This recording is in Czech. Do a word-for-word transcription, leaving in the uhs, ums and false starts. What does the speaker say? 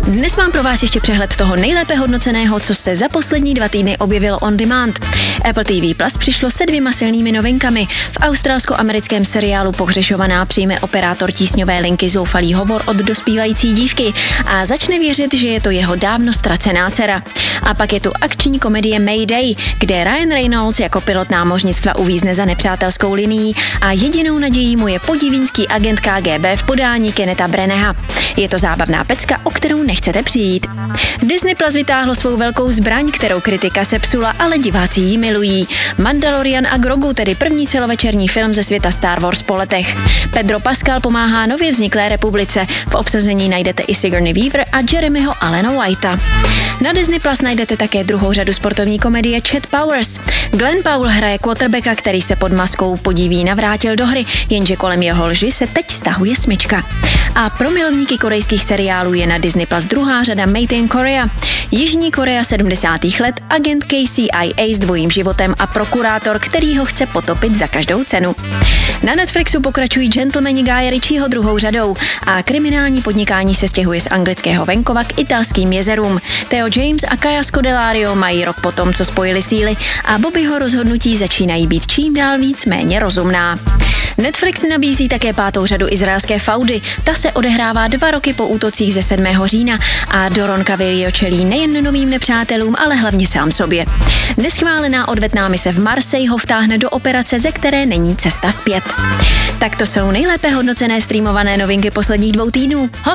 Dnes mám pro vás ještě přehled toho nejlépe hodnoceného, co se za poslední dva týdny objevilo on demand. Apple T V Plus přišlo se dvěma silnými novinkami. V australsko-americkém seriálu Pohřešovaná přijme operátor tísňové linky zoufalý hovor od dospívající dívky a začne věřit, že je to jeho dávno ztracená dcera. A pak je tu akční komedie Mayday, kde Ryan Reynolds jako pilot námořnictva uvízne za nepřátelskou linií a jedinou nadějí mu je podivínský agent K G B v podání Kenneta Branagha. Je to zábavná pecka, o kterou nechcete přijít. Disney Plus vytáhlo svou velkou zbraň, kterou kritika sepsula, ale diváci ji milují. Mandalorian a Grogu, tedy první celovečerní film ze světa Star Wars po letech. Pedro Pascal pomáhá nově vzniklé republice. V obsazení najdete i Sigourney Weaver a Jeremyho Allena Whitea. Na Disney Plus najdete také druhou řadu sportovní komedie Chet Powers. Glenn Powell hraje quarterbacka, který se pod maskou podiví navrátil do hry, jenže kolem jeho lži se teď stahuje smyčka. A pro milovníky korejských seriálů je na Disney Plus druhá řada Made in Korea. Jižní Korea sedmdesátých let, agent K C I A s dvojím životem a prokurátor, který ho chce potopit za každou cenu. Na Netflixu pokračují Gentlemani Guya Ritchieho druhou řadou a kriminální podnikání se stěhuje z anglického venkova k italským jezerům. Theo James a Kaya Scodelario mají rok po tom, co spojili síly a Bobbyho rozhodnutí začínají být čím dál víc méně rozumná. Netflix nabízí také pátou řadu izraelské faudy. Ta se odehrává dva roky po útocích ze sedmého října a Doron Cavallo čelí nejen novým nepřátelům, ale hlavně sám sobě. Neschválená odvetná mise v Marseille ho vtáhne do operace, ze které není cesta zpět. Tak to jsou nejlépe hodnocené streamované novinky posledních dvou týdnů. Hovno